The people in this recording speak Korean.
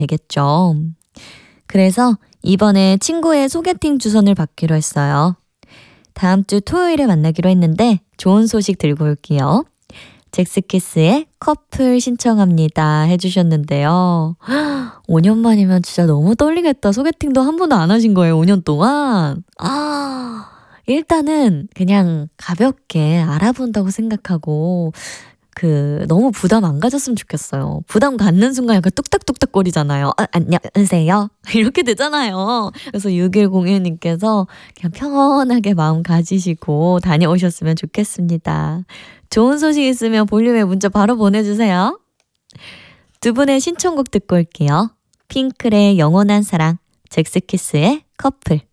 되겠죠. 그래서 이번에 친구의 소개팅 주선을 받기로 했어요. 다음 주 토요일에 만나기로 했는데 좋은 소식 들고 올게요. 잭스키스의 커플 신청합니다 해주셨는데요. 5년 만이면 진짜 너무 떨리겠다. 소개팅도 한 번도 안 하신 거예요, 5년 동안. 일단은 그냥 가볍게 알아본다고 생각하고 너무 부담 안 가졌으면 좋겠어요. 부담 갖는 순간 약간 뚝딱뚝딱 거리잖아요. 안녕하세요. 이렇게 되잖아요. 그래서 6101님께서 그냥 편하게 마음 가지시고 다녀오셨으면 좋겠습니다. 좋은 소식 있으면 볼륨에 문자 바로 보내주세요. 두 분의 신청곡 듣고 올게요. 핑클의 영원한 사랑, 잭스키스의 커플.